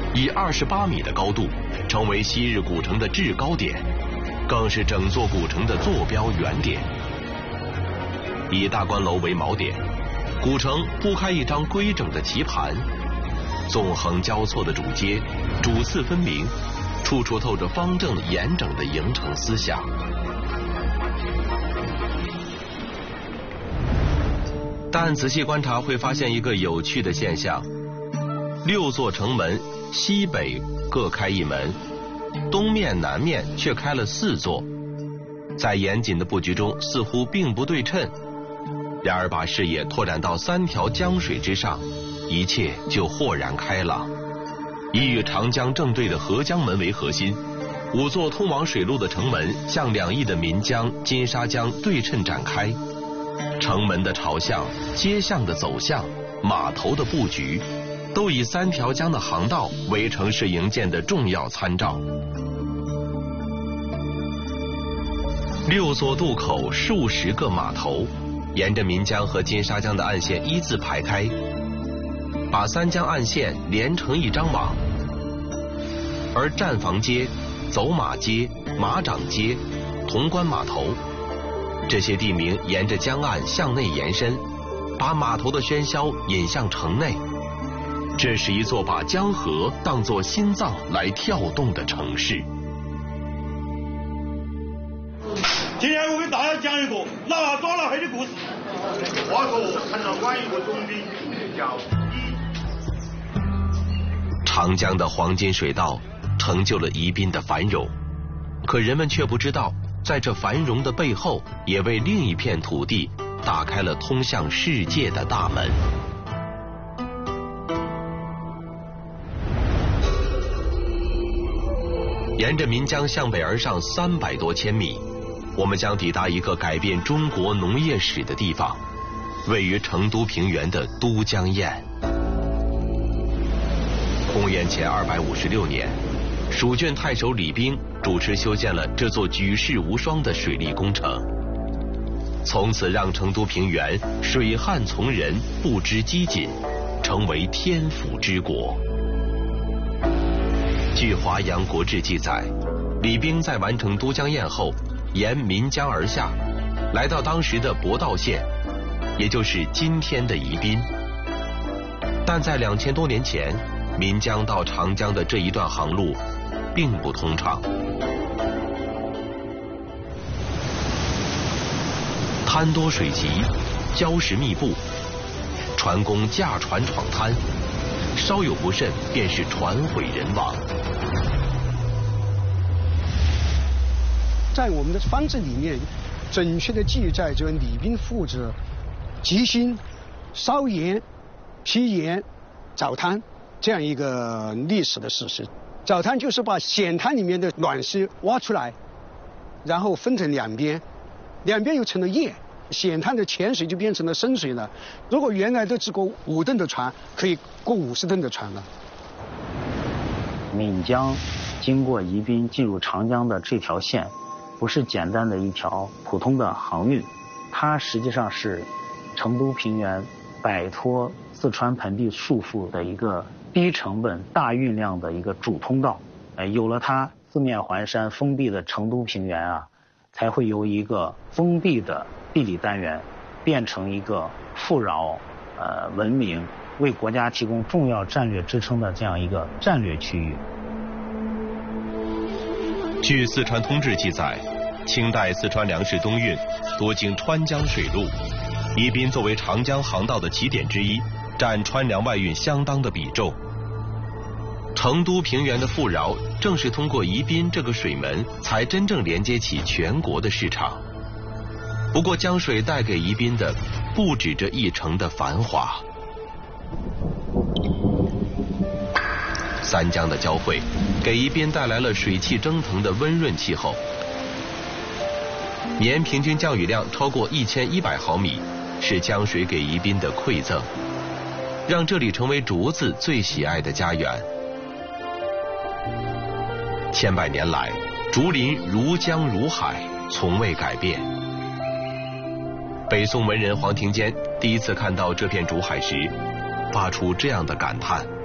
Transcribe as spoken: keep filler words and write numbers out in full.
以二十八米的高度，成为昔日古城的制高点，更是整座古城的坐标原点。以大观楼为锚点，古城铺开一张规整的棋盘，纵横交错的主街，主次分明，处处透着方正严整的营城思想。但仔细观察会发现一个有趣的现象：六座城门西北各开一门，东面南面却开了四座，在严谨的布局中似乎并不对称。然而把视野拓展到三条江水之上，一切就豁然开朗。以与长江正对的合江门为核心，五座通往水路的城门向两翼的岷江、金沙江对称展开。城门的朝向、街巷的走向、码头的布局，都以三条江的航道为城市营建的重要参照。六座渡口，数十个码头，沿着岷江和金沙江的岸线依次排开，把三江岸线连成一张网。而站房街、走马街、马掌街、潼关码头，这些地名沿着江岸向内延伸，把码头的喧嚣引向城内。这是一座把江河当作心脏来跳动的城市。 今天我给大家讲一个老二抓老黑的故事。话说看到晚一个总兵叫乙。 长江的黄金水道成就了宜宾的繁荣，可人们却不知道，在这繁荣的背后，也为另一片土地打开了通向世界的大门。沿着岷江向北而上三百多千米，我们将抵达一个改变中国农业史的地方，位于成都平原的都江堰。公元前二百五十六年，蜀郡太守李冰主持修建了这座举世无双的水利工程，从此让成都平原水旱从人，不知饥馑，成为天府之国。据《华阳国志》记载，李冰在完成都江堰后，沿岷江而下，来到当时的博道县，也就是今天的宜宾。但在两千多年前，岷江到长江的这一段航路并不通畅，滩多水急，礁石密布，船工驾船闯滩，稍有不慎便是船毁人亡。 在我们的方志里面，准确的记载着李冰父子集心、烧盐、劈盐、凿滩这样一个历史的事实。凿滩就是把险滩里面的卵石挖出来，然后分成两边，两边又成了堰，险滩的浅水就变成了深水了。如果原来的只过五吨的船，可以过五十吨的船了。 岷江经过宜宾进入长江的这条线，不是简单的一条普通的航运，它实际上是成都平原摆脱四川盆地束缚的一个低成本大运量的一个主通道。呃，有了它，四面环山封闭的成都平原啊，才会由一个封闭的地理单元变成一个富饶、呃文明、为国家提供重要战略支撑的这样一个战略区域。 据《四川通志》记载，清代四川粮食东运多经川江水路，宜宾作为长江航道的起点之一，占川粮外运相当的比重。成都平原的富饶，正是通过宜宾这个水门，才真正连接起全国的市场。不过江水带给宜宾的，不止这一城的繁华。三江的交汇，给宜宾带来了水汽蒸腾的温润气候。年平均降雨量超过一千一百毫米，是江水给宜宾的馈赠，让这里成为竹子最喜爱的家园。千百年来，竹林如江如海，从未改变。北宋文人黄庭坚第一次看到这片竹海时，发出这样的感叹：